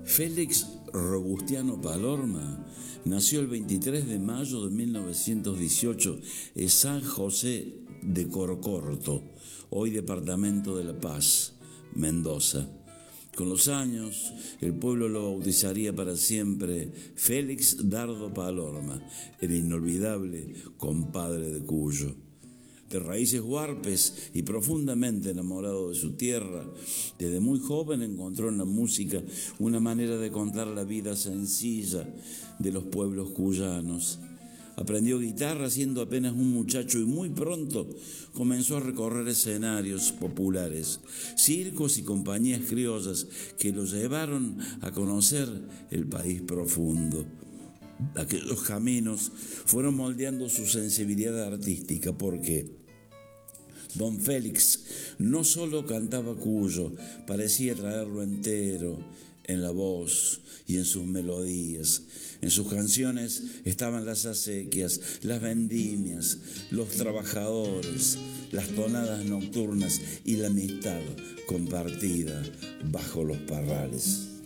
Félix Robustiano Palorma nació el 23 de mayo de 1918 en San José de Corocorto, hoy departamento de La Paz, Mendoza. Con los años, el pueblo lo bautizaría para siempre Félix Dardo Palorma, el inolvidable compadre de Cuyo. De raíces huarpes y profundamente enamorado de su tierra, desde muy joven encontró en la música una manera de contar la vida sencilla de los pueblos cuyanos. Aprendió guitarra siendo apenas un muchacho y muy pronto comenzó a recorrer escenarios populares, circos y compañías criollas que lo llevaron a conocer el país profundo. Aquellos caminos fueron moldeando su sensibilidad artística porque don Félix no solo cantaba Cuyo, parecía traerlo entero en la voz y en sus melodías. En sus canciones estaban las acequias, las vendimias, los trabajadores, las tonadas nocturnas y la amistad compartida bajo los parrales.